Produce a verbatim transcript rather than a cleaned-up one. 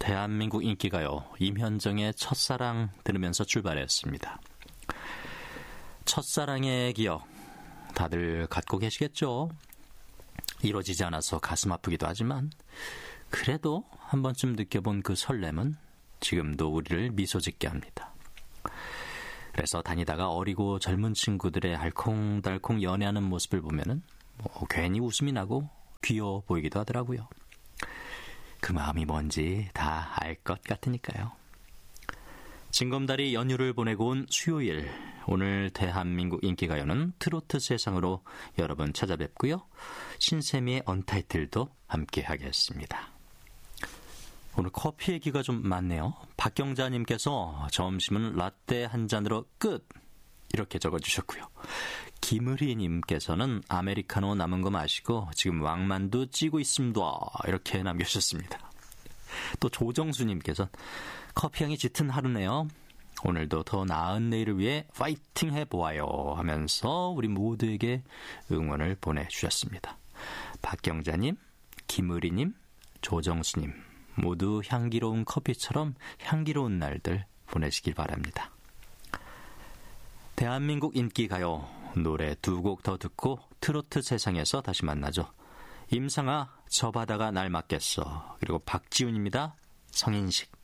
대한민국 인기가요, 임현정의 첫사랑 들으면서 출발했습니다. 첫사랑의 기억 다들 갖고 계시겠죠? 이루어지지 않아서 가슴 아프기도 하지만 그래도 한 번쯤 느껴본 그 설렘은 지금도 우리를 미소 짓게 합니다. 그래서 다니다가 어리고 젊은 친구들의 알콩달콩 연애하는 모습을 보면은 뭐 괜히 웃음이 나고 귀여워 보이기도 하더라고요. 그 마음이 뭔지 다 알 것 같으니까요. 징검다리 연휴를 보내고 온 수요일, 오늘 대한민국 인기가요는 트로트 세상으로 여러분 찾아뵙고요. 신세미의 언타이틀도 함께 하겠습니다. 오늘 커피 얘기가 좀 많네요. 박경자님께서 점심은 라떼 한 잔으로 끝! 이렇게 적어주셨고요. 김의리님께서는 아메리카노 남은 거 마시고 지금 왕만두 찌고 있습니다. 이렇게 남겨주셨습니다. 또 조정수님께서는 커피향이 짙은 하루네요. 오늘도 더 나은 내일을 위해 파이팅 해보아요 하면서 우리 모두에게 응원을 보내주셨습니다. 박경자님, 김의리님, 조정수님 모두 향기로운 커피처럼 향기로운 날들 보내시길 바랍니다. 대한민국 인기가요, 노래 두 곡 더 듣고 트로트 세상에서 다시 만나죠. 임상아, 저 바다가 날 맞겠어. 그리고 박지훈입니다. 성인식.